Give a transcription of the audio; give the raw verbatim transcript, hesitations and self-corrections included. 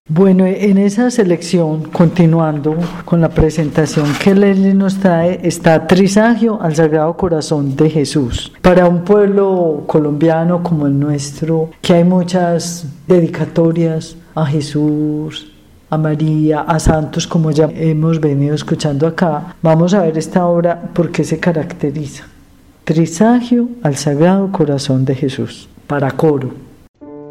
Bueno, en esa selección, continuando con la presentación que Leslie nos trae, está Trisagio al Sagrado Corazón de Jesús. Para un pueblo colombiano como el nuestro, que hay muchas dedicatorias a Jesús, a María, a santos, como ya hemos venido escuchando acá, vamos a ver esta obra por qué se caracteriza. Trisagio al Sagrado Corazón de Jesús, para coro.